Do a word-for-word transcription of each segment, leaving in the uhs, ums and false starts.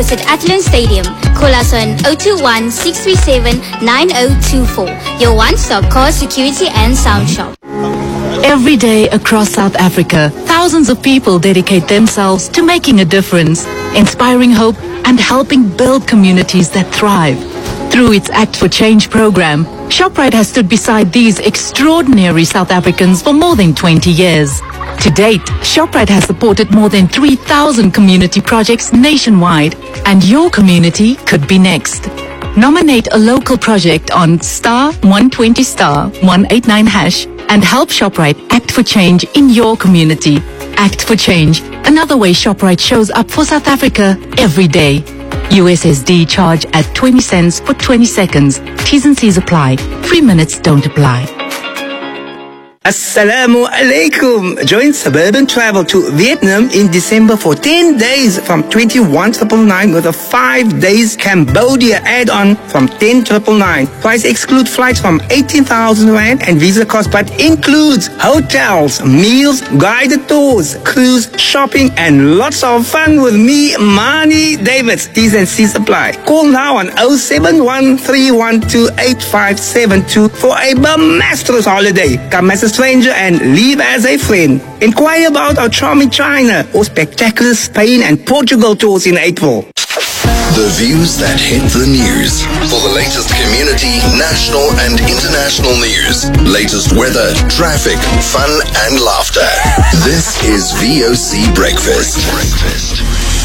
opposite Athlone Stadium. Call us on zero two one, six three seven, nine zero two four. Your one-stop car security and sound shop. Every day across South Africa, thousands of people dedicate themselves to making a difference, inspiring hope and helping build communities that thrive. Through its Act for Change program, Shoprite has stood beside these extraordinary South Africans for more than twenty years. To date, Shoprite has supported more than three thousand community projects nationwide, and your community could be next. Nominate a local project on star one twenty star one eighty-nine hash and help Shoprite act for change in your community. Act for Change, another way Shoprite shows up for South Africa every day. U S S D charge at twenty cents for twenty seconds. T's and C's apply. Three minutes don't apply. Assalamu alaikum. Join Suburban Travel to Vietnam in December for ten days from twenty-one thousand nine hundred ninety-nine with a five days Cambodia add-on from ten thousand nine hundred ninety-nine. Price exclude flights from eighteen thousand rand and visa cost, but includes hotels, meals, guided tours, cruise, shopping, and lots of fun with me, Mani Davids. T's and C's apply. Call now on zero seven one three one two eight five seven two for a bombastic holiday. Come as a stranger and leave as a friend. Inquire about our charming China or spectacular Spain and Portugal tours in April. The views that hit the news. For the latest community, national and international news. Latest weather, traffic, fun and laughter. This is V O C Breakfast. Breakfast.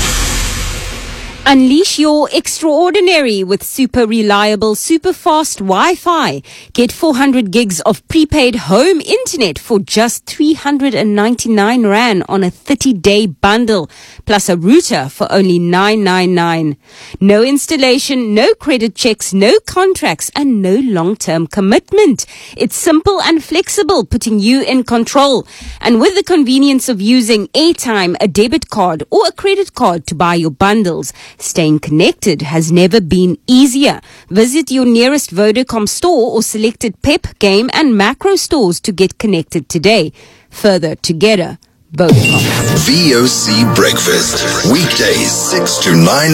Unleash your extraordinary with super reliable, super fast Wi-Fi. Get four hundred gigs of prepaid home internet for just three hundred ninety-nine rand on a thirty day bundle, plus a router for only nine ninety-nine. No installation, no credit checks, no contracts, and no long-term commitment. It's simple and flexible, putting you in control. And with the convenience of using airtime, a debit card, or a credit card to buy your bundles, staying connected has never been easier. Visit your nearest Vodacom store or selected Pep, Game and Macro stores to get connected today. Further together, Vodacom. V O C Breakfast. Weekdays six to nine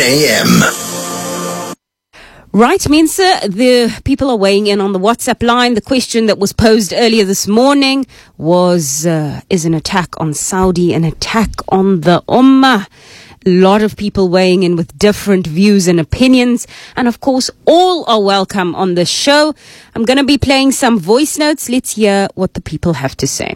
a.m. Right, Mensa, the people are weighing in on the WhatsApp line. The question that was posed earlier this morning was, uh, is an attack on Saudi an attack on the Ummah? A lot of people weighing in with different views and opinions. And of course, all are welcome on the show. I'm going to be playing some voice notes. Let's hear what the people have to say.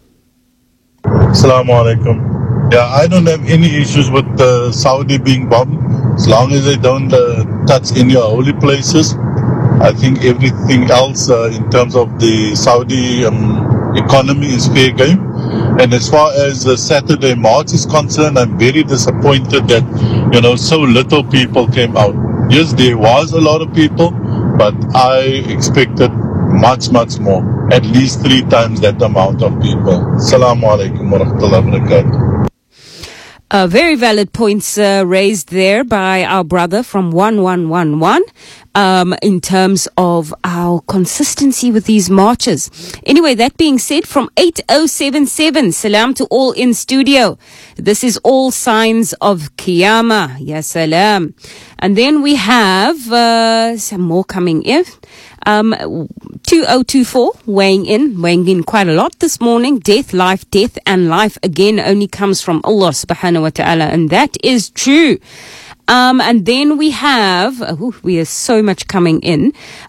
Assalamu alaikum. Yeah, I don't have any issues with uh, Saudi being bombed. As long as they don't uh, touch any holy places. I think everything else uh, in terms of the Saudi um, economy is fair game. And as far as the Saturday march is concerned, I'm very disappointed that, you know, so little people came out. Yes, there was a lot of people, but I expected much, much more. At least three times that amount of people. Assalamu alaikum wa rahmatullahi wa barakatuh. Uh, very valid points uh, raised there by our brother from one one one one um, in terms of our consistency with these marches. Anyway, that being said, from eight oh seven seven, salam to all in studio. This is all signs of Qiyamah. Ya salam. And then we have uh, some more coming in. Um, two oh two four weighing in, weighing in quite a lot this morning. Death, life, death and life again only comes from Allah subhanahu wa ta'ala, and that is true. Um, and then we have, oh, we have so much coming in.